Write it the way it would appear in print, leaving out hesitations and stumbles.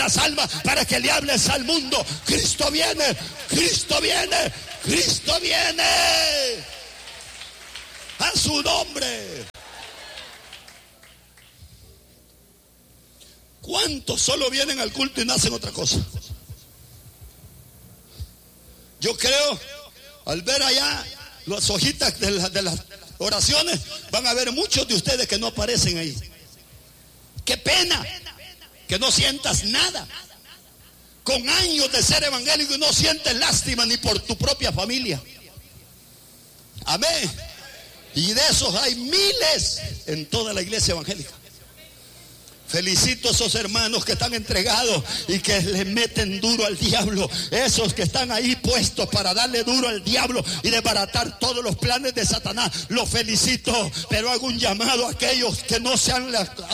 las almas para que le hables al mundo. Cristo viene, Cristo viene, Cristo viene. A su nombre. ¿Cuántos solo vienen al culto y no hacen otra cosa? Yo creo, al ver allá las hojitas de las oraciones, van a ver muchos de ustedes que no aparecen ahí. ¡Qué pena! Que no sientas nada. Con años de ser evangélico y no sientes lástima ni por tu propia familia. Amén. Y de esos hay miles en toda la iglesia evangélica. Felicito a esos hermanos que están entregados y que le meten duro al diablo. Esos que están ahí puestos para darle duro al diablo y desbaratar todos los planes de Satanás. Los felicito, pero hago un llamado a aquellos que no se han